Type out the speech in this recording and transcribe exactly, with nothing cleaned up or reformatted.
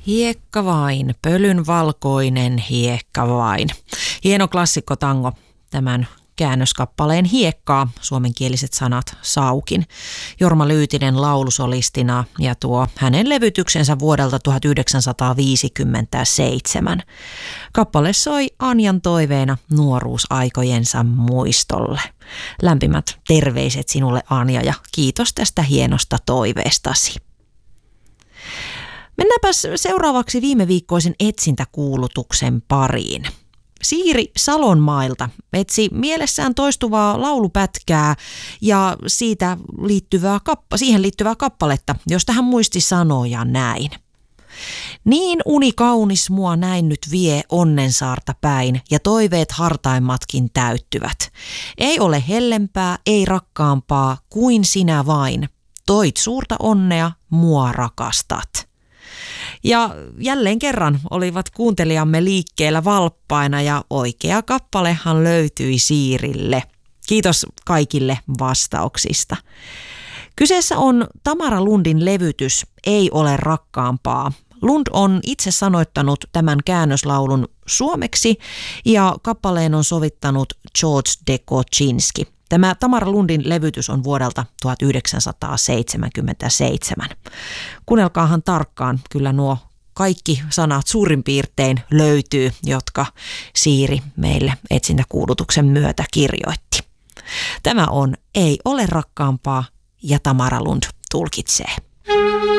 Hiekka vain, pölyn valkoinen hiekka vain. Hieno klassikkotango, tämän käännöskappaleen Hiekkaa, suomenkieliset sanat Saukin. Jorma Lyytinen laulusolistina ja tuo hänen levytyksensä vuodelta tuhatyhdeksänsataaviisikymmentäseitsemän. Kappale soi Anjan toiveena nuoruusaikojensa muistolle. Lämpimät terveiset sinulle, Anja, ja kiitos tästä hienosta toiveestasi. Mennäänpäs seuraavaksi viime viikkoisen etsintäkuulutuksen pariin. Siiri Salonmailta etsi mielessään toistuvaa laulupätkää ja siitä liittyvää kappa, siihen liittyvää kappaletta, josta hän muisti sanoja näin. Niin uni kaunis mua näin nyt vie onnensaarta päin ja toiveet hartaimmatkin täyttyvät. Ei ole hellempää, ei rakkaampaa kuin sinä vain. Toit suurta onnea, mua rakastat. Ja jälleen kerran olivat kuuntelijamme liikkeellä valppaina ja oikea kappalehan löytyi Siirille. Kiitos kaikille vastauksista. Kyseessä on Tamara Lundin levytys Ei ole rakkaampaa. Lund on itse sanoittanut tämän käännöslaulun suomeksi ja kappaleen on sovittanut George Dekoczynski. Tämä Tamara Lundin levytys on vuodelta tuhatyhdeksänsataaseitsemänkymmentäseitsemän. Kuunnelkaahan tarkkaan, kyllä nuo kaikki sanat suurin piirtein löytyy, jotka Siiri meille etsintäkuulutuksen myötä kirjoitti. Tämä on Ei ole rakkaampaa ja Tamara Lund tulkitsee.